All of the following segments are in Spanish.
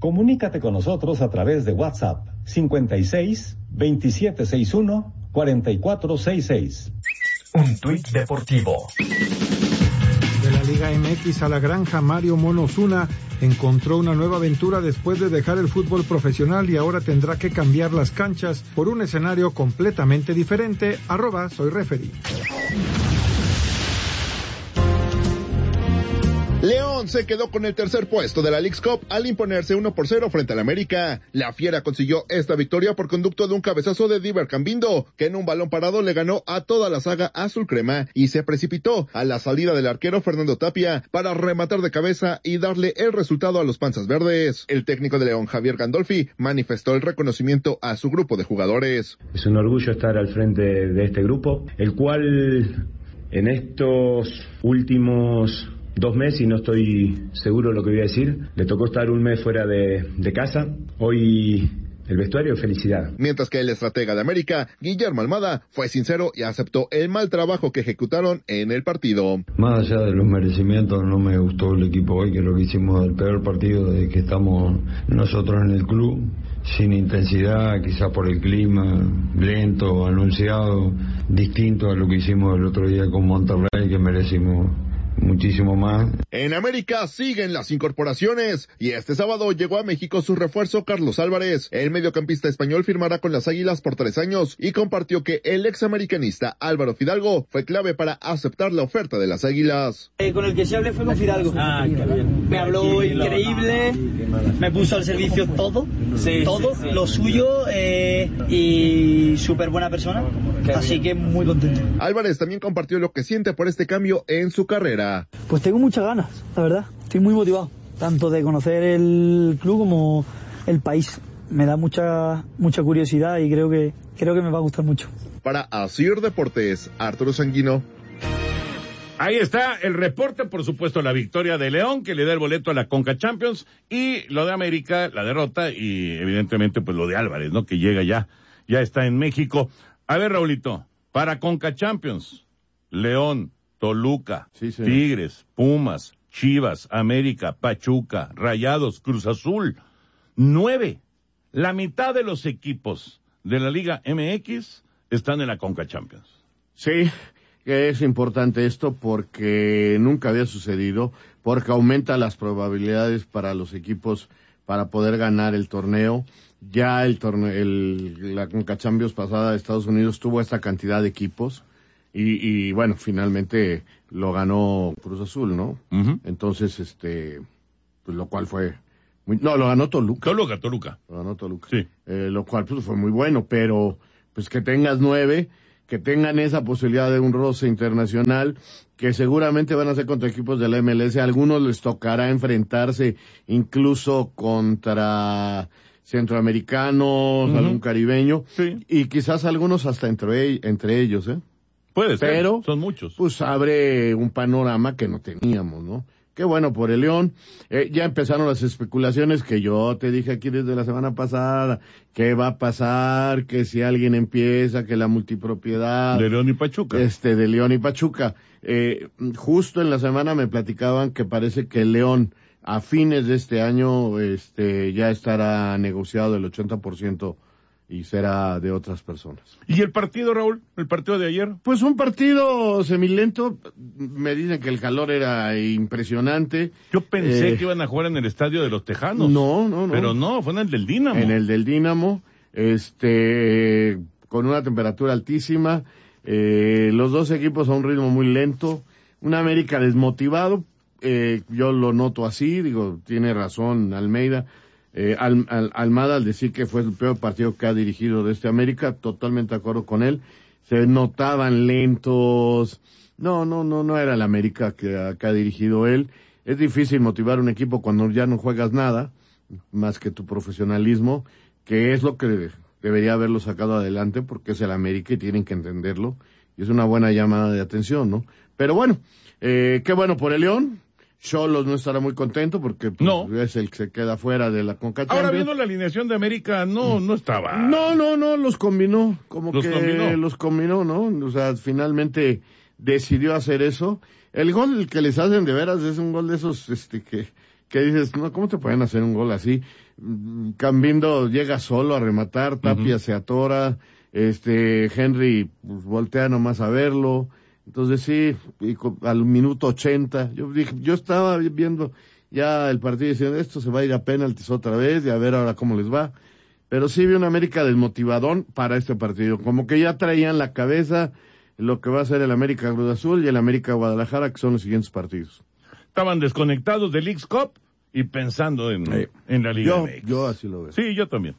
Comunícate con nosotros a través de WhatsApp 56 2761 4466. Un tuit deportivo. De la Liga MX a la granja, Mario Mono Osuna encontró una nueva aventura después de dejar el fútbol profesional y ahora tendrá que cambiar las canchas por un escenario completamente diferente. @soyreferee. León se quedó con el tercer puesto de la Leagues Cup al imponerse 1-0 frente al América. La Fiera consiguió esta victoria por conducto de un cabezazo de Diver Cambindo, que en un balón parado le ganó a toda la saga azul crema y se precipitó a la salida del arquero Fernando Tapia para rematar de cabeza y darle el resultado a los Panzas Verdes. El técnico de León, Javier Gandolfi, manifestó el reconocimiento a su grupo de jugadores. Es un orgullo estar al frente de este grupo, el cual en estos últimos 2 meses, y no estoy seguro de lo que voy a decir, le tocó estar un mes fuera de casa. Hoy el vestuario, felicidad. Mientras que el estratega de América, Guillermo Almada, fue sincero y aceptó el mal trabajo que ejecutaron en el partido. Más allá de los merecimientos, no me gustó el equipo hoy, que es lo que hicimos el peor partido de que estamos nosotros en el club, sin intensidad, quizás por el clima, lento, anunciado, distinto a lo que hicimos el otro día con Monterrey, que merecimos muchísimo más. En América siguen las incorporaciones y este sábado llegó a México su refuerzo Carlos Álvarez. El mediocampista español firmará con las Águilas por 3 años y compartió que el examericanista Álvaro Fidalgo fue clave para aceptar la oferta de las Águilas. Con el que se hablé fue con Fidalgo. Me habló increíble, me puso al servicio todo, lo suyo, y súper buena persona, así que muy contento. Álvarez también compartió lo que siente por este cambio en su carrera. Pues tengo muchas ganas, la verdad. Estoy muy motivado, tanto de conocer el club como el país. Me da mucha curiosidad y creo que me va a gustar mucho. Para Asir Deportes, Arturo Sanguino. Ahí está el reporte, por supuesto, la victoria de León, que le da el boleto a la Conca Champions, y lo de América, la derrota, y evidentemente pues lo de Álvarez, ¿no? Que llega ya está en México. A ver, Raulito, para Conca Champions, León, Toluca, Tigres, Pumas, Chivas, América, Pachuca, Rayados, Cruz Azul, 9. La mitad de los equipos de la Liga MX están en la Conca Champions. Sí, que es importante esto porque nunca había sucedido, porque aumenta las probabilidades para los equipos para poder ganar el torneo. Ya la Conca Champions pasada de Estados Unidos tuvo esta cantidad de equipos. Y bueno, finalmente lo ganó Cruz Azul, ¿no? Uh-huh. Entonces, pues lo cual fue lo ganó Toluca. Toluca. Lo ganó Toluca. Sí. Lo cual pues fue muy bueno, pero pues que tengas 9, que tengan esa posibilidad de un roce internacional, que seguramente van a ser contra equipos de la MLS. A algunos les tocará enfrentarse incluso contra centroamericanos, algún caribeño, y quizás algunos hasta entre ellos, Puede ser, pero son muchos. Pues abre un panorama que no teníamos, ¿no? Qué bueno por el León. Ya empezaron las especulaciones que yo te dije aquí desde la semana pasada. ¿Qué va a pasar? Que si alguien empieza, que la multipropiedad. De León y Pachuca. De León y Pachuca. Justo en la semana me platicaban que parece que el León a fines de este año, ya estará negociado el 80%. Y será de otras personas. ¿Y el partido, Raúl? ¿El partido de ayer? Pues un partido semilento. Me dicen que el calor era impresionante. Yo pensé que iban a jugar en el estadio de los Tejanos. No. Pero no, fue en el del Dínamo. En el del Dínamo, con una temperatura altísima. Los dos equipos a un ritmo muy lento. Un América desmotivado. Yo lo noto así, tiene razón Almeida. Almada al decir que fue el peor partido que ha dirigido de América, totalmente de acuerdo con él. Se notaban lentos. No era el América que ha dirigido él. Es difícil motivar un equipo cuando ya no juegas nada, más que tu profesionalismo, que es lo que debería haberlo sacado adelante, porque es el América y tienen que entenderlo. Y es una buena llamada de atención, ¿no? Pero bueno, qué bueno por el León. Xolos no estará muy contento porque es el que se queda fuera de la Conca Champions. Ahora viendo la alineación de América, no estaba. No, los combinó. Los combinó, ¿no? O sea, finalmente decidió hacer eso. El gol que les hacen de veras es un gol de esos, que dices, no, ¿cómo te pueden hacer un gol así? Cambindo llega solo a rematar, Tapia se atora, Henry pues, voltea nomás a verlo. Entonces sí, al minuto 80, yo estaba viendo ya el partido diciendo, esto se va a ir a penaltis otra vez y a ver ahora cómo les va. Pero sí vi una América desmotivadón para este partido, como que ya traían la cabeza lo que va a ser el América Cruz Azul y el América Guadalajara, que son los siguientes partidos. Estaban desconectados del Leagues Cup y pensando en la Liga MX. Yo así lo veo. Sí, yo también.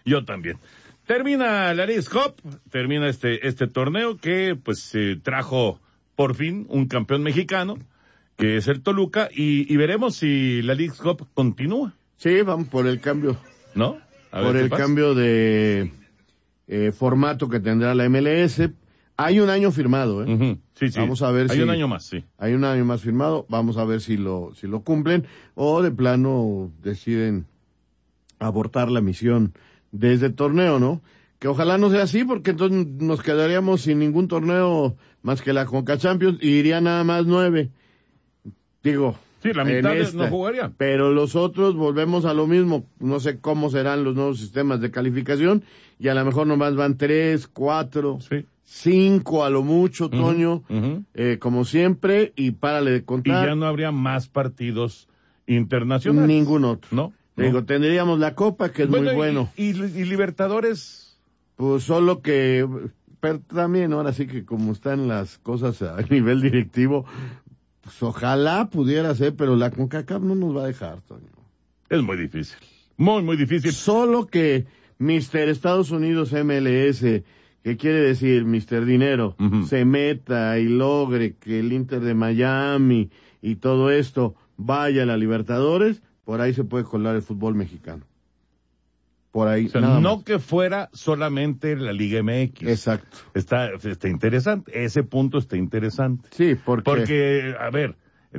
Termina la Leagues Cup, termina este torneo que pues trajo por fin un campeón mexicano, que es el Toluca, y veremos si la Leagues Cup continúa. Sí, vamos por el cambio. ¿No? Por el cambio de formato que tendrá la MLS. Hay un año firmado, ¿eh? Uh-huh. Sí. Vamos a ver Hay un año más, sí. Hay un año más firmado, vamos a ver si lo cumplen, o de plano deciden abortar la misión de ese torneo, ¿no? Que ojalá no sea así, porque entonces nos quedaríamos sin ningún torneo más que la Conca Champions, y iría nada más 9. Digo, sí, la mitad no jugaría. Pero los otros volvemos a lo mismo. No sé cómo serán los nuevos sistemas de calificación, y a lo mejor nomás van 3, 4, 5 a lo mucho, Toño, como siempre, y párale de contar. Y ya no habría más partidos internacionales. Ningún otro. ¿No? Digo, tendríamos la Copa, que es muy bueno. ¿Y Libertadores? Pues solo que, pero también ahora sí que como están las cosas a nivel directivo, pues ojalá pudiera ser, pero la CONCACAF no nos va a dejar, Toño. Es muy difícil. Muy, muy difícil. Solo que Mr. Estados Unidos MLS, que quiere decir Mr. Dinero, se meta y logre que el Inter de Miami y todo esto vaya a la Libertadores, por ahí se puede colar el fútbol mexicano. Por ahí. O sea, no más que fuera solamente la Liga MX. Exacto. Está interesante. Ese punto está interesante. Sí, porque, a ver,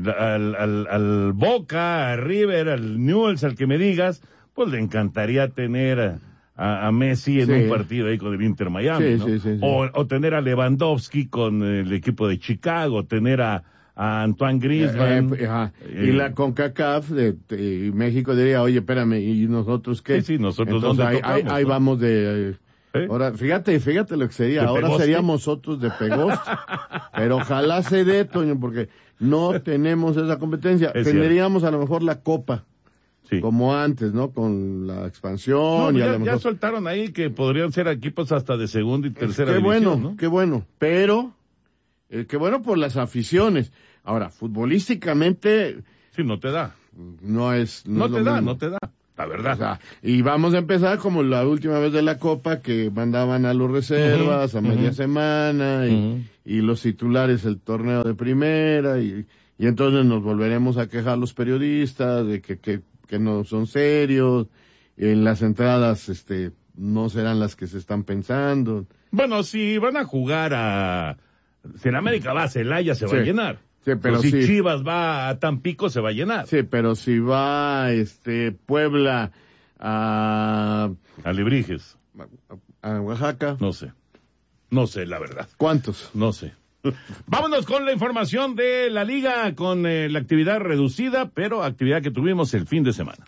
al Boca, a River, al Newell's, al que me digas, pues le encantaría tener a Messi en un partido ahí con el Inter Miami, ¿no? Sí. O tener a Lewandowski con el equipo de Chicago, tener a Antoine Griezmann. Y la CONCACAF de México diría, oye, espérame, ¿y nosotros qué? Sí, nosotros entonces ahí ¿no? vamos de... Ahora, fíjate lo que sería. Ahora seríamos otros de Pegost. Pero ojalá se dé, Toño, porque no tenemos esa competencia. Tendríamos a lo mejor la Copa. Sí. Como antes, ¿no? Con la expansión. No, y a lo mejor... ya soltaron ahí que podrían ser equipos hasta de segunda y tercera división, bueno, ¿no? Qué bueno. Pero, qué bueno por las aficiones. Ahora, futbolísticamente... Sí, no te da. No te da. La verdad. O sea, y vamos a empezar como la última vez de la Copa, que mandaban a los reservas a media semana y los titulares el torneo de primera y entonces nos volveremos a quejar los periodistas de que no son serios, en las entradas no serán las que se están pensando. Bueno, si van a jugar si en América va a Celaya se va a llenar. Sí, pero si Chivas va a Tampico se va a llenar. Sí, pero si va Puebla a Alebrijes, a Oaxaca, no sé la verdad. ¿Cuántos? No sé. Vámonos con la información de la liga, con la actividad reducida, pero actividad que tuvimos el fin de semana.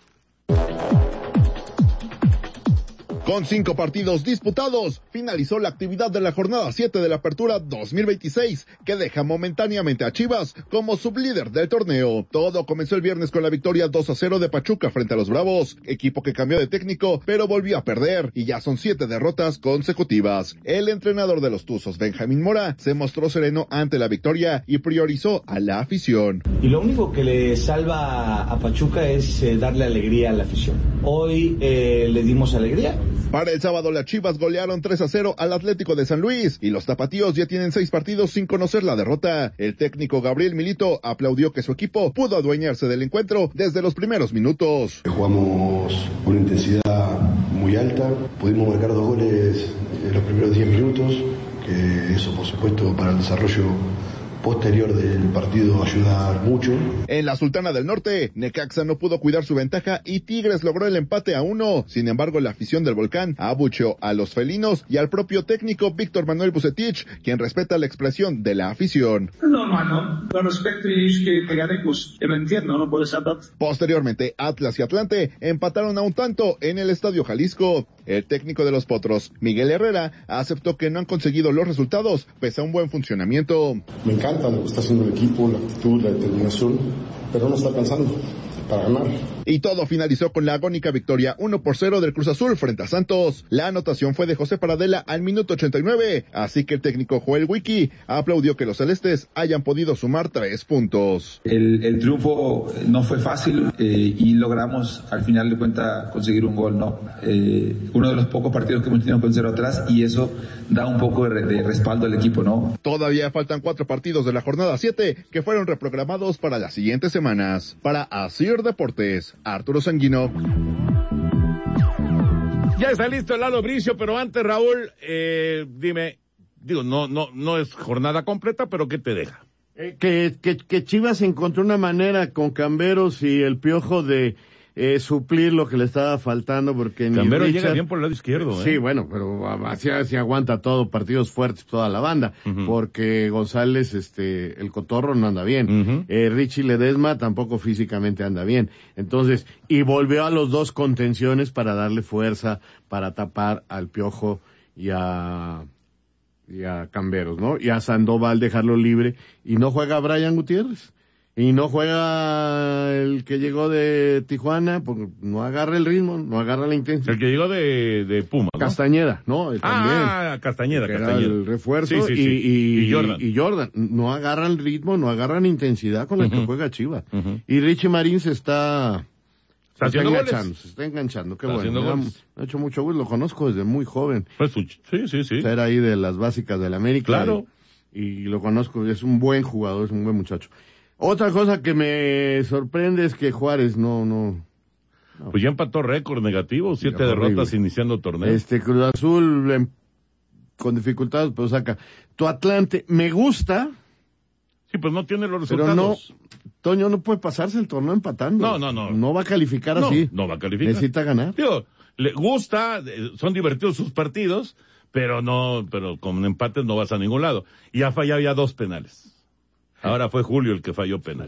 Con 5 partidos disputados, finalizó la actividad de la jornada 7 de la Apertura 2026, que deja momentáneamente a Chivas como sublíder del torneo. Todo comenzó el viernes con la victoria 2-0 de Pachuca frente a los Bravos, equipo que cambió de técnico, pero volvió a perder, y ya son 7 derrotas consecutivas. El entrenador de los Tuzos, Benjamín Mora, se mostró sereno ante la victoria y priorizó a la afición. Y lo único que le salva a Pachuca es darle alegría a la afición. Hoy le dimos alegría. Para el sábado, las Chivas golearon 3-0 al Atlético de San Luis y los tapatíos ya tienen 6 partidos sin conocer la derrota. El técnico Gabriel Milito aplaudió que su equipo pudo adueñarse del encuentro desde los primeros minutos. Jugamos con una intensidad muy alta, pudimos marcar 2 goles en los primeros 10 minutos, que eso por supuesto para el desarrollo posterior del partido ayuda mucho. En la Sultana del Norte, Necaxa no pudo cuidar su ventaja y Tigres logró el empate a 1. Sin embargo, la afición del Volcán abucheó a los felinos y al propio técnico Víctor Manuel Vucetich, quien respeta la expresión de la afición. Normal, ¿no? Lo respeto y que gane, pues yo lo entiendo, no puede ser. Posteriormente, Atlas y Atlante empataron a un tanto en el Estadio Jalisco. El técnico de los Potros, Miguel Herrera, aceptó que no han conseguido los resultados pese a un buen funcionamiento. Me encanta lo que está haciendo el equipo, la actitud, la determinación, pero no está alcanzando para ganar. Y todo finalizó con la agónica victoria 1-0 del Cruz Azul frente a Santos. La anotación fue de José Paradela al minuto 89, así que el técnico Joel Wiki aplaudió que los celestes hayan podido sumar 3 puntos. El triunfo no fue fácil y logramos al final de cuentas conseguir un gol, ¿no? Uno de los pocos partidos que hemos tenido con 0 atrás y eso da un poco de respaldo al equipo, ¿no? Todavía faltan 4 partidos de la jornada 7 que fueron reprogramados para las siguientes semanas. Para Asir Deportes, Arturo Sanguino. Ya está listo el Lalo Bricio, pero antes, Raúl, dime, no es jornada completa, pero ¿qué te deja? Que Chivas encontró una manera con Camberos y el Piojo de suplir lo que le estaba faltando, porque Camberos llega bien por el lado izquierdo. Sí, bueno, pero así aguanta todo, partidos fuertes, toda la banda, porque González, el Cotorro no anda bien, Richie Ledesma tampoco físicamente anda bien, entonces, y volvió a los dos contenciones para darle fuerza, para tapar al Piojo y a Camberos, ¿no? Y a Sandoval dejarlo libre, y no juega Brian Gutiérrez. Y no juega el que llegó de Tijuana, porque no agarra el ritmo, no agarra la intensidad. El que llegó de Puma, ¿no? Castañeda, ¿no? Castañeda. Era el refuerzo. Sí. Y Jordan. No agarran ritmo, no agarran intensidad con la que juega Chivas. Y Richie Marín se está enganchando. Qué bueno. Me ha hecho mucho gusto, lo conozco desde muy joven. Pues, sí. Era ahí de las básicas del América. Claro. Y lo conozco, es un buen jugador, es un buen muchacho. Otra cosa que me sorprende es que Juárez no. Pues ya empató récord negativo, 7 derrotas iniciando torneo. Cruz Azul con dificultades, pero saca. Tu Atlante, me gusta. Sí, pues no tiene los resultados. Pero no, Toño no puede pasarse el torneo empatando. No. No va a calificar así. No va a calificar. Necesita ganar. Le gusta, son divertidos sus partidos, pero con empates no vas a ningún lado. Y ha fallado ya 2 penales. Ahora fue Julio el que falló penal.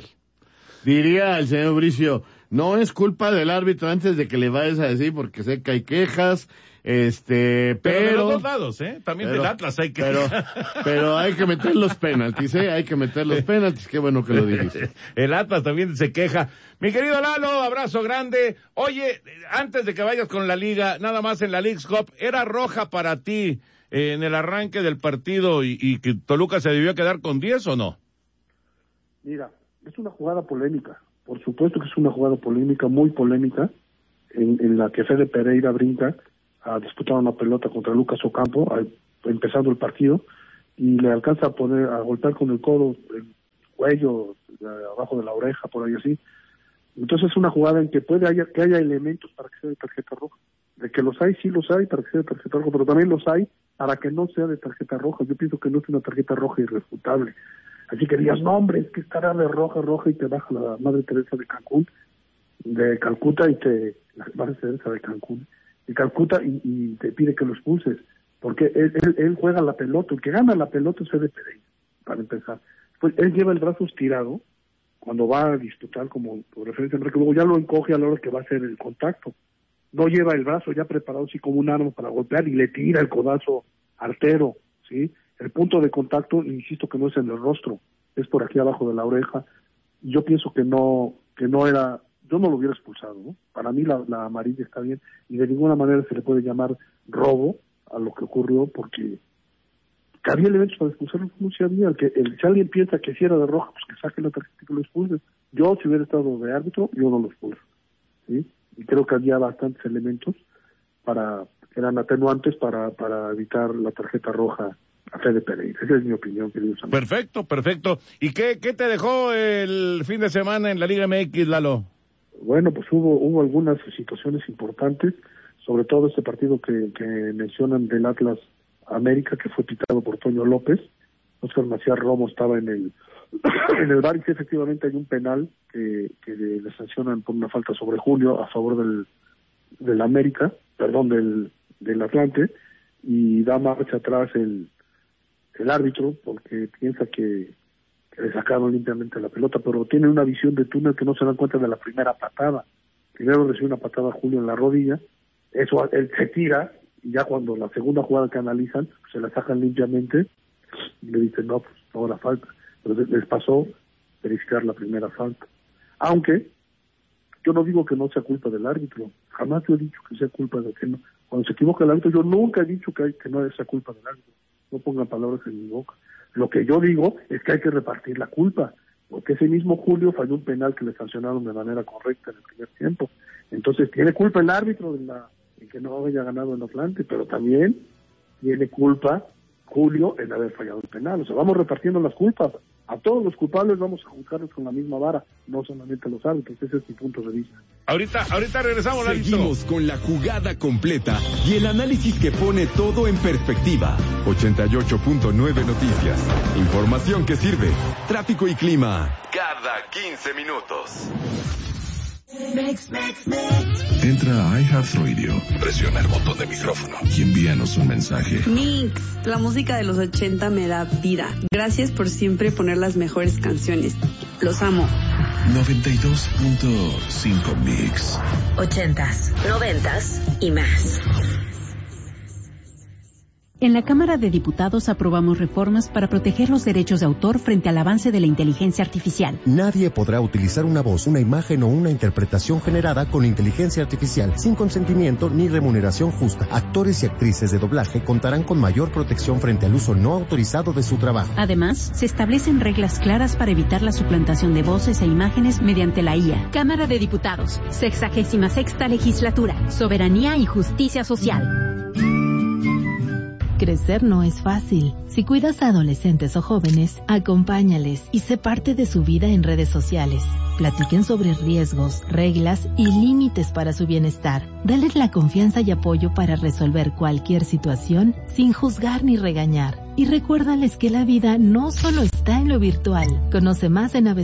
Diría el señor Bricio, no es culpa del árbitro antes de que le vayas a decir, porque sé que hay quejas, pero de los dos lados, también del Atlas hay quejas. Pero hay que meter los penaltis, hay que meter los penaltis, qué bueno que lo dijiste. El Atlas también se queja. Mi querido Lalo, abrazo grande. Oye, antes de que vayas con la liga, nada más en la Leagues Cup, ¿era roja para ti en el arranque del partido y que Toluca se debió quedar con 10 o no? Mira, es una jugada polémica, por supuesto que es una jugada polémica, muy polémica, en la que Fede Pereira brinca a disputar una pelota contra Lucas Ocampo, empezando el partido, y le alcanza a golpear con el codo, el cuello, abajo de la oreja, por ahí así. Entonces es una jugada en que que haya elementos para que sea de tarjeta roja. De que los hay, sí los hay para que sea de tarjeta roja, pero también los hay para que no sea de tarjeta roja. Yo pienso que no es una tarjeta roja irrefutable. Así que digas, no hombre, es que estará de roja y te baja la Madre Teresa de Cancún, de Calcuta la Madre Teresa de Cancún, de Calcuta y te pide que lo expulses, porque él juega la pelota, el que gana la pelota es Fede Pereira, para empezar. Pues él lleva el brazo estirado cuando va a disputar como por referencia, porque luego ya lo encoge a la hora que va a hacer el contacto. No lleva el brazo ya preparado así como un arma para golpear y le tira el codazo artero, ¿sí? El punto de contacto, insisto que no es en el rostro, es por aquí abajo de la oreja. Yo pienso que no era, yo no lo hubiera expulsado, ¿no? Para mí la amarilla está bien y de ninguna manera se le puede llamar robo a lo que ocurrió, porque había elementos para expulsarlo, no se había. Si alguien piensa que si era de roja, pues que saque la tarjeta y que lo expulse. Yo, si hubiera estado de árbitro, yo no lo expulso, ¿sí? Y creo que había bastantes elementos que eran atenuantes para evitar la tarjeta roja a Fede Pereira. Esa es mi opinión, queridos amigos. Perfecto. ¿Y qué te dejó el fin de semana en la Liga MX, Lalo? Bueno, pues hubo algunas situaciones importantes, sobre todo este partido que mencionan del Atlas América, que fue pitado por Toño López, Oscar Macías Romo estaba en el VAR, y sí, efectivamente hay un penal que le sancionan por una falta sobre Julio a favor del América, del Atlante, y da marcha atrás el árbitro porque piensa que le sacaron limpiamente la pelota, pero tiene una visión de túnel que no se dan cuenta de la primera patada. Primero recibe una patada Julio en la rodilla, eso él se tira, y ya cuando la segunda jugada que analizan, se la sacan limpiamente, y le dicen, no, pues ahora falta. Pero les pasó verificar la primera falta. Aunque yo no digo que no sea culpa del árbitro, jamás yo he dicho que sea culpa de que no. Cuando se equivoca el árbitro, yo nunca he dicho que no sea culpa del árbitro. No pongan palabras en mi boca. Lo que yo digo es que hay que repartir la culpa, porque ese mismo Julio falló un penal que le sancionaron de manera correcta en el primer tiempo. Entonces tiene culpa el árbitro de que no haya ganado en Atlante, pero también tiene culpa Julio en haber fallado el penal. O sea, vamos repartiendo las culpas. A todos los culpables vamos a juzgarlos con la misma vara, no solamente a los árbitros. Ese es mi punto de vista. Ahorita regresamos. Seguimos con la jugada completa y el análisis que pone todo en perspectiva. 88.9 Noticias. Información que sirve. Tráfico y clima. Cada 15 minutos. Entra a iHeartRadio, presiona el botón de micrófono y envíanos un mensaje. Mix, la música de los 80 me da vida. Gracias por siempre poner las mejores canciones. Los amo. 92.5 Mix. 80s, 90s y más. En la Cámara de Diputados aprobamos reformas para proteger los derechos de autor frente al avance de la inteligencia artificial. Nadie podrá utilizar una voz, una imagen o una interpretación generada con inteligencia artificial sin consentimiento ni remuneración justa. Actores y actrices de doblaje contarán con mayor protección frente al uso no autorizado de su trabajo. Además, se establecen reglas claras para evitar la suplantación de voces e imágenes mediante la IA. Cámara de Diputados, 66ª Legislatura, Soberanía y Justicia Social. Crecer no es fácil. Si cuidas a adolescentes o jóvenes, acompáñales y sé parte de su vida en redes sociales. Platiquen sobre riesgos, reglas y límites para su bienestar. Dales la confianza y apoyo para resolver cualquier situación sin juzgar ni regañar. Y recuérdales que la vida no solo está en lo virtual. Conoce más en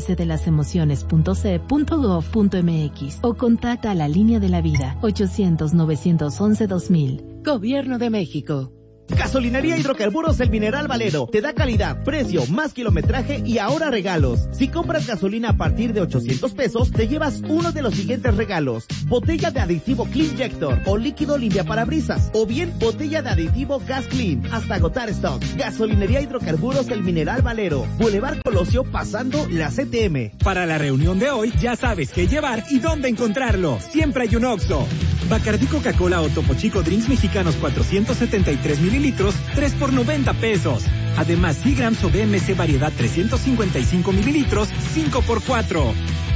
abcdelasemociones.ce.gov.mx o contacta a la Línea de la Vida 800-911-2000. Gobierno de México. Gasolinería Hidrocarburos El Mineral Valero te da calidad, precio, más kilometraje y ahora regalos. Si compras gasolina a partir de 800 pesos, te llevas uno de los siguientes regalos: botella de aditivo Cleanjector o líquido limpiaparabrisas, o bien botella de aditivo Gas Clean, hasta agotar stock. Gasolinería Hidrocarburos El Mineral Valero, Boulevard Colosio pasando la CTM. Para la reunión de hoy ya sabes qué llevar y dónde encontrarlo. Siempre hay un Oxxo. Bacardí Coca-Cola o Topo Chico Drinks mexicanos 473 mililitros, 3 por 90 pesos. Además, Seagrams o BMC variedad 355 mililitros, 5 por 4.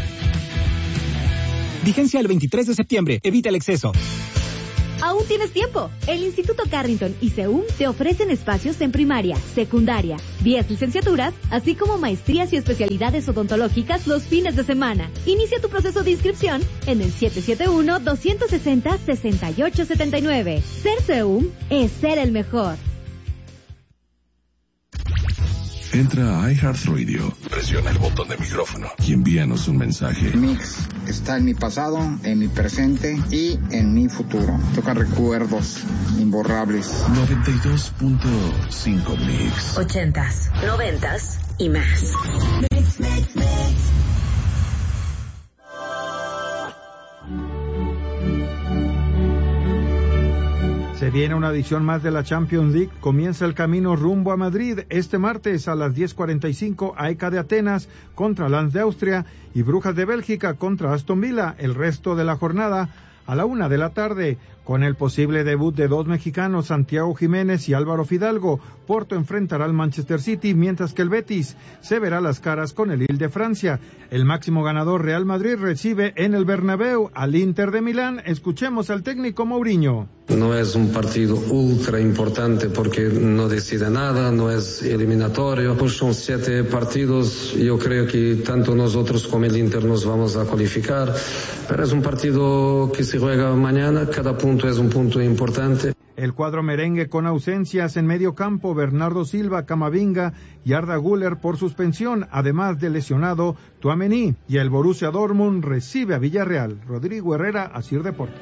Vigencia el 23 de septiembre. Evita el exceso. Aún tienes tiempo. El Instituto Carrington y CEUM te ofrecen espacios en primaria, secundaria, 10 licenciaturas, así como maestrías y especialidades odontológicas los fines de semana. Inicia tu proceso de inscripción en el 771-260-6879. Ser CEUM es ser el mejor. Entra a iHeartRadio, presiona el botón de micrófono y envíanos un mensaje. Mix está en mi pasado, en mi presente y en mi futuro. Toca recuerdos imborrables. 92.5 Mix. 80s, 90s y más. Mix, mix, mix. Se viene una edición más de la Champions League. Comienza el camino rumbo a Madrid. Este martes a las 10:45, AEK de Atenas contra Lens de Austria y Brujas de Bélgica contra Aston Villa. El resto de la jornada a la 1 de la tarde, con el posible debut de dos mexicanos, Santiago Jiménez y Álvaro Fidalgo. Porto enfrentará al Manchester City, mientras que el Betis se verá las caras con el Lille de Francia. El máximo ganador, Real Madrid, recibe en el Bernabéu al Inter de Milán. Escuchemos al técnico Mourinho. No es un partido ultra importante porque no decide nada, no es eliminatorio. Pues son 7 partidos, yo creo que tanto nosotros como el Inter nos vamos a cualificar, pero es un partido que se juega mañana, cada punto es un punto importante. El cuadro merengue con ausencias en medio campo, Bernardo Silva, Camavinga y Arda Güler por suspensión, además del lesionado Tchouaméni. Y el Borussia Dortmund recibe a Villarreal. Rodrigo Herrera, Asir Deportes.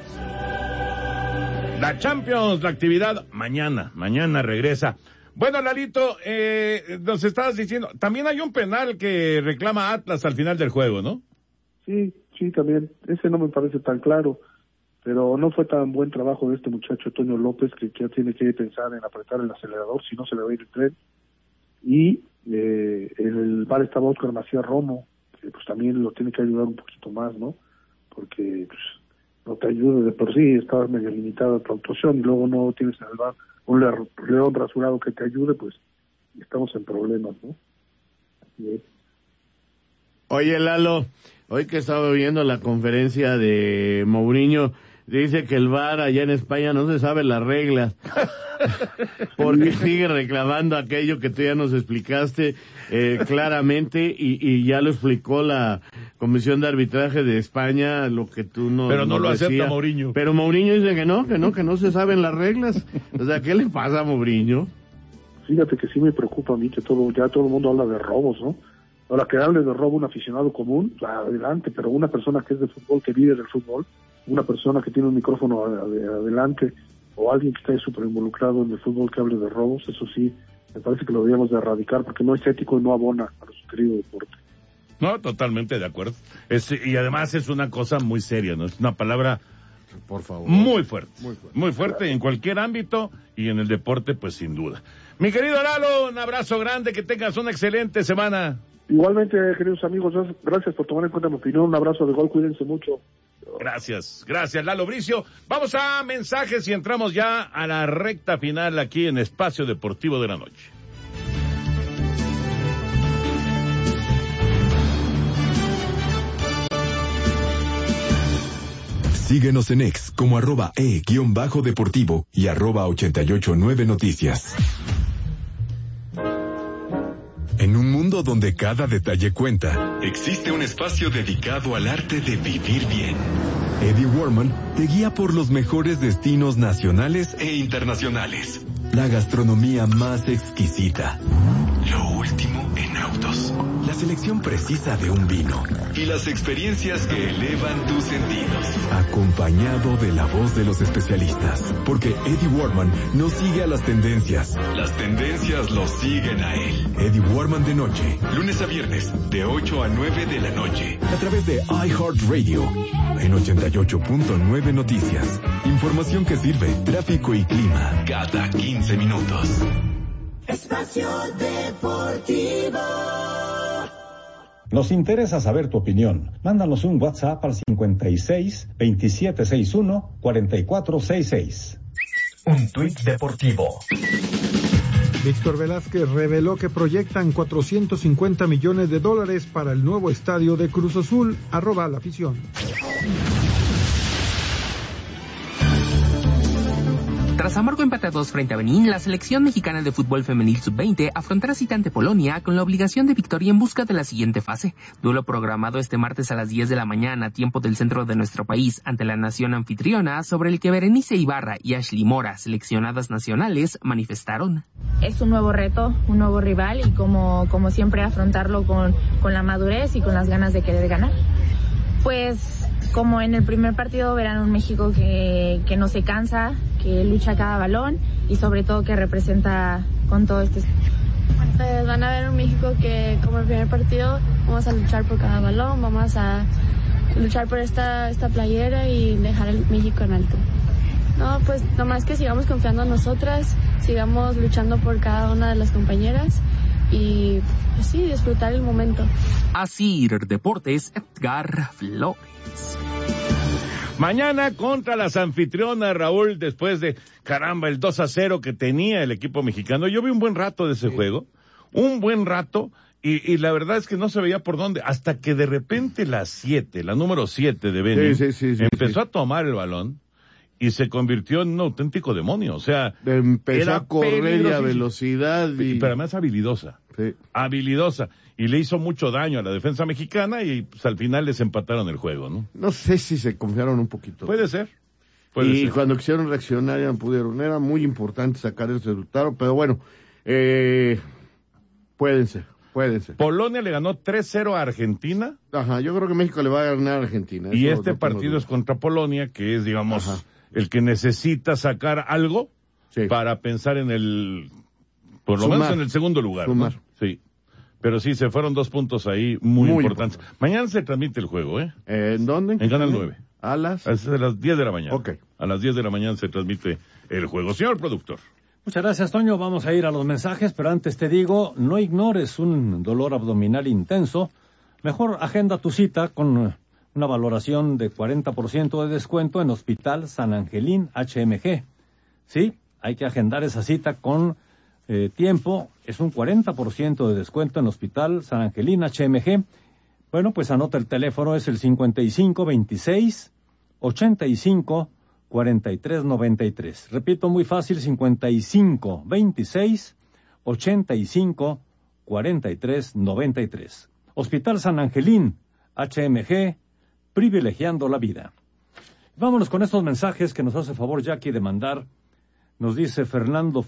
La Champions, la actividad mañana regresa. Bueno, Lalito, nos estabas diciendo, también hay un penal que reclama Atlas al final del juego, ¿no? Sí, también. Ese no me parece tan claro, pero no fue tan buen trabajo de este muchacho Toño López, que ya tiene que pensar en apretar el acelerador, si no se le va a ir el tren. Y en el bar estaba Óscar Macías Romo, que pues también lo tiene que ayudar un poquito más, ¿no? Porque pues no te ayuda de por sí, estaba medio limitada tu actuación y luego no tienes en el bar un león rasurado que te ayude, pues estamos en problemas, ¿no? Así es. Oye, Lalo, hoy que estaba viendo la conferencia de Mourinho, dice que el VAR allá en España no se sabe las reglas, porque sigue reclamando aquello que tú ya nos explicaste claramente, y ya lo explicó la Comisión de Arbitraje de España, lo que tú no. Pero no lo decía. acepta Mourinho. Pero Mourinho dice que no se saben las reglas. O sea, ¿qué le pasa a Mourinho? Fíjate que sí me preocupa a mí que todo el mundo habla de robos, ¿no? Ahora que hable de robo un aficionado común, adelante, pero una persona que es de fútbol, que vive del fútbol, una persona que tiene un micrófono adelante, o alguien que está súper involucrado en el fútbol que hable de robos, eso sí, me parece que lo deberíamos de erradicar, porque no es ético y no abona a su querido deporte. No, totalmente de acuerdo. Y además es una cosa muy seria, ¿no? Es una palabra, por favor, muy fuerte en cualquier ámbito, y en el deporte, pues sin duda. Mi querido Lalo, un abrazo grande, que tengas una excelente semana. Igualmente, queridos amigos, gracias por tomar en cuenta mi opinión, un abrazo de gol, cuídense mucho. Gracias, Lalo Bricio. Vamos a mensajes y entramos ya a la recta final aquí en Espacio Deportivo de la Noche. Síguenos en X como @e_deportivo y @889noticias. En un mundo donde cada detalle cuenta, existe un espacio dedicado al arte de vivir bien. Eddie Warman te guía por los mejores destinos nacionales e internacionales. La gastronomía más exquisita. Lo último en autos. La selección precisa de un vino. Y las experiencias que elevan tus sentidos. Acompañado de la voz de los especialistas. Porque Eddie Warman no sigue a las tendencias. Las tendencias lo siguen a él. Eddie Warman de noche. Lunes a viernes, de 8 a 9 de la noche. A través de iHeartRadio. En 88.9 Noticias. Información que sirve. Tráfico y clima. Cada 15 minutos. Espacio Deportivo. Nos interesa saber tu opinión. Mándanos un WhatsApp al 56 2761 4466. Un tuit deportivo. Víctor Velázquez reveló que proyectan $450 millones para el nuevo estadio de Cruz Azul. @lafición. Tras amargo empate a 2 frente a Benín, la selección mexicana de fútbol femenil sub-20 afrontará cita ante Polonia con la obligación de victoria en busca de la siguiente fase. Duelo programado este martes a las 10 de la mañana, tiempo del centro de nuestro país, ante la nación anfitriona, sobre el que Berenice Ibarra y Ashley Mora, seleccionadas nacionales, manifestaron. Es un nuevo reto, un nuevo rival, y como siempre afrontarlo con la madurez y con las ganas de querer ganar. Pues como en el primer partido verán un México que no se cansa, que lucha cada balón y sobre todo que representa con todo este... Van a ver un México que, como el primer partido, vamos a luchar por cada balón, vamos a luchar por esta playera y dejar el México en alto. No, pues nomás que sigamos confiando en nosotras, sigamos luchando por cada una de las compañeras y pues sí, disfrutar el momento. Así, Deportes, Edgar Flores. Mañana contra las anfitrionas, Raúl, después de, el 2-0 que tenía el equipo mexicano. Yo vi un buen rato de ese juego, un buen rato, y la verdad es que no se veía por dónde, hasta que de repente la número 7 de Benin, empezó a tomar el balón y se convirtió en un auténtico demonio. O sea, empezó a correr a velocidad. Pero además habilidosa. Sí. Habilidosa. Y le hizo mucho daño a la defensa mexicana y pues, al final les empataron el juego, ¿no? No sé si se confiaron un poquito. Puede ser. Y cuando quisieron reaccionar ya no pudieron. Era muy importante sacar ese resultado, pero bueno, pueden ser. Polonia le ganó 3-0 a Argentina. Ajá, yo creo que México le va a ganar a Argentina. Y este partido es contra Polonia, que es, digamos, el que necesita sacar algo para pensar en el, por lo menos en el segundo lugar. ¿No? Sí. Pero sí, se fueron 2 puntos ahí muy importantes. Mañana se transmite el juego, ¿eh? ¿En dónde? En Canal 9. A las 10 de la mañana. Ok. A las 10 de la mañana se transmite el juego. Señor productor. Muchas gracias, Toño. Vamos a ir a los mensajes, pero antes te digo, no ignores un dolor abdominal intenso. Mejor agenda tu cita con una valoración de 40% de descuento en Hospital San Angelín HMG. Sí, hay que agendar esa cita con tiempo. Es un 40% de descuento en Hospital San Angelín HMG. Bueno, pues anota el teléfono, es el 5526-85-4393. Repito, muy fácil, 5526-85-4393. Hospital San Angelín, HMG, privilegiando la vida. Vámonos con estos mensajes que nos hace favor Jackie de mandar. Nos dice Fernando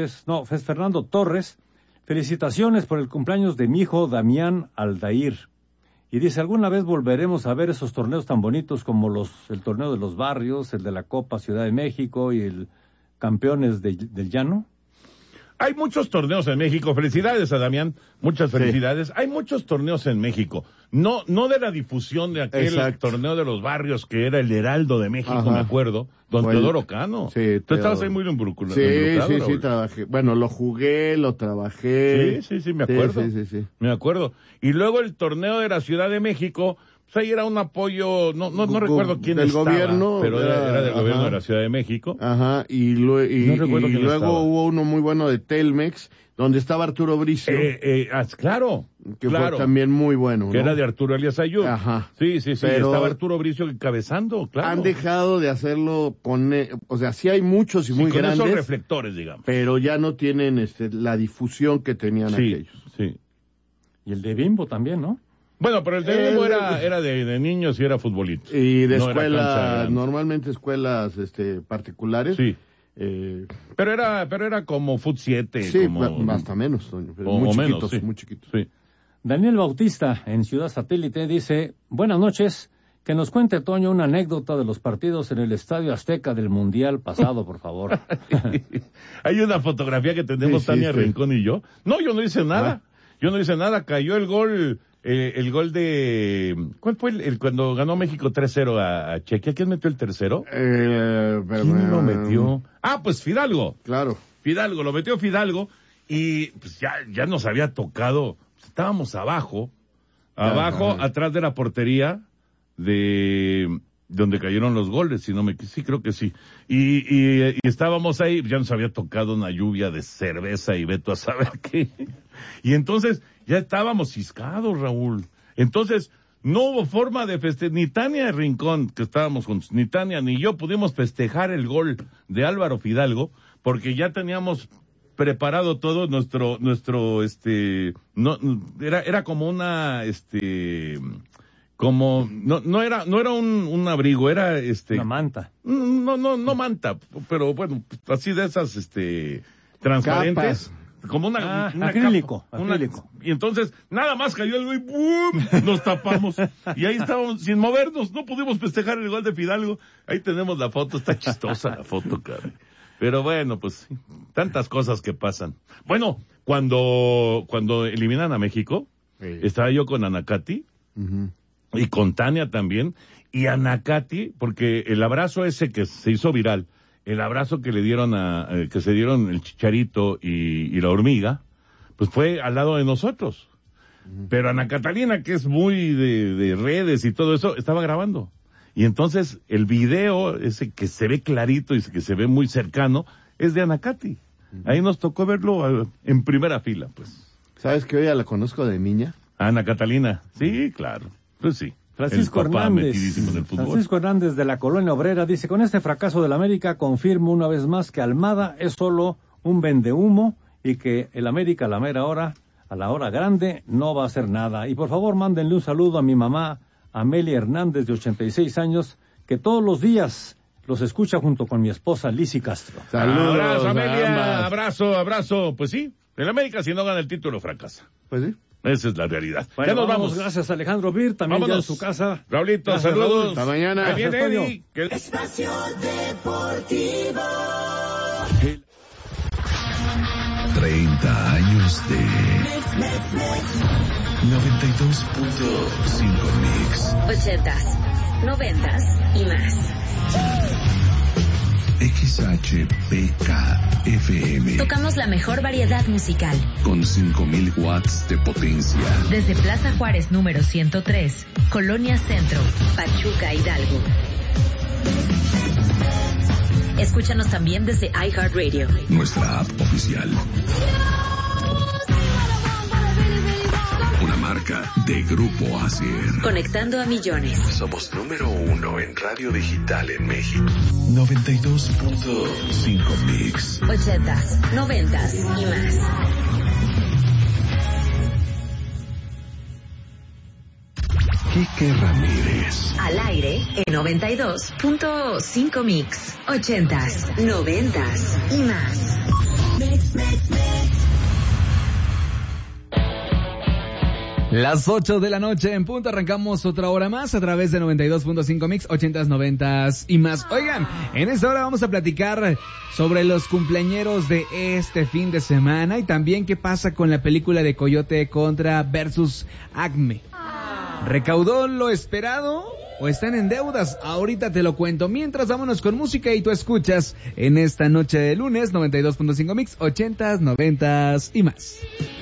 Torres, felicitaciones por el cumpleaños de mi hijo Damián Aldair. Y dice, ¿alguna vez volveremos a ver esos torneos tan bonitos como el torneo de los barrios, el de la Copa Ciudad de México y el Campeones del Llano? Hay muchos torneos en México. Felicidades a Damián. Muchas felicidades. Sí. Hay muchos torneos en México. No de la difusión de aquel torneo de los barrios que era el Heraldo de México, me acuerdo. Don Teodoro Cano. Sí, tú estabas ahí muy involucrado. Sí, trabajé. Bueno, lo jugué, lo trabajé. Sí, me acuerdo. Sí. Me acuerdo. Y luego el torneo de la Ciudad de México, pues ahí era un apoyo, no recuerdo quién del estaba, gobierno, pero era del gobierno de la Ciudad de México. Ajá, y luego hubo uno muy bueno de Telmex, donde estaba Arturo Bricio. Claro. Fue también muy bueno, que ¿no? era de Arturo Elías Ayud. Ajá. Sí, pero estaba Arturo Bricio encabezando, claro. Han dejado de hacerlo o sea, sí hay muchos y muy con grandes. Esos reflectores, digamos. Pero ya no tienen la difusión que tenían aquellos. Sí. Y el de Bimbo también, ¿no? Bueno, pero el de Bimbo era de niños y era futbolito. Y de escuelas, normalmente escuelas particulares. Sí. Pero era como Fut 7. Sí, hasta menos, Toño. Muy chiquitos. Sí. Daniel Bautista, en Ciudad Satélite, dice, buenas noches, que nos cuente, Toño, una anécdota de los partidos en el Estadio Azteca del Mundial pasado, por favor. Hay una fotografía que tenemos Tania Rincón y yo. No, yo no hice nada. Yo no hice nada. Cayó el gol de... ¿Cuál fue el cuando ganó México 3-0 a Chequia? ¿Quién metió el tercero? ¿Quién lo metió? Pues Fidalgo. Claro. Lo metió Fidalgo y pues ya nos había tocado. Estábamos abajo, atrás de la portería de donde cayeron los goles, sí, creo que sí. Y estábamos ahí, ya nos había tocado una lluvia de cerveza y veto a saber qué. Y entonces ya estábamos ciscados, Raúl. Entonces no hubo forma de festejar, ni Tania Rincón, que estábamos juntos, ni Tania ni yo pudimos festejar el gol de Álvaro Fidalgo, porque ya teníamos preparado todo nuestro era como una como no era un abrigo, era una manta. No manta, pero bueno, así de esas transparentes. Capas. Como una acrílico. Y entonces nada más cayó el gol y ¡bum! Nos tapamos. Y ahí estábamos sin movernos, no pudimos festejar el gol de Fidalgo. Ahí tenemos la foto, está chistosa la foto, cara. Pero bueno, pues tantas cosas que pasan. Bueno, cuando eliminan a México, estaba yo con Anacati y con Tania también, y Anacati, porque el abrazo ese que se hizo viral, el abrazo que le dieron que se dieron el Chicharito y la Hormiga, pues fue al lado de nosotros. Pero Ana Catalina, que es muy de redes y todo eso, estaba grabando. Y entonces el video, ese que se ve clarito y que se ve muy cercano, es de Anacati. Ahí nos tocó verlo en primera fila, pues. ¿Sabes que hoy ya la conozco de niña? Ana Catalina, sí, claro, pues sí. Francisco Hernández de la Colonia Obrera dice, con este fracaso del América confirmo una vez más que Almada es solo un vendehumo y que el América a la mera hora, a la hora grande, no va a hacer nada. Y por favor mándenle un saludo a mi mamá, Amelia Hernández, de 86 años, que todos los días los escucha junto con mi esposa Lizzy Castro. Saludos, abrazo, Amelia, abrazo. Pues sí, el América si no gana el título fracasa. Pues sí. Esa es la realidad. Bueno, ya nos vamos. Gracias a Alejandro Bir, también ya en su casa. Raulito, gracias, saludos. Raúl. Hasta mañana. Bien, Eddie. Espacio Deportivo. 30 años de 92.5 Mix. 80s, 90s y más. XHPK-FM. Tocamos la mejor variedad musical. Con 5.000 watts de potencia. Desde Plaza Juárez número 103, Colonia Centro, Pachuca, Hidalgo. Escúchanos también desde iHeartRadio. Nuestra app oficial. Una marca de Grupo Asier. Conectando a millones. Somos número 1 en radio digital en México. 92.5 Mix. 80s, 90s y más. Quique Ramírez. Al aire en 92.5 Mix. 80s, 90s y más. Las 8 de la noche en punto, arrancamos otra hora más a través de 92.5 Mix, 80s, 90s y más. Oigan, en esta hora vamos a platicar sobre los cumpleañeros de este fin de semana y también qué pasa con la película de Coyote Contra versus Acme. ¿Recaudó lo esperado o están en deudas? Ahorita te lo cuento. Mientras, vámonos con música y tú escuchas en esta noche de lunes 92.5 Mix, 80s, 90s y más.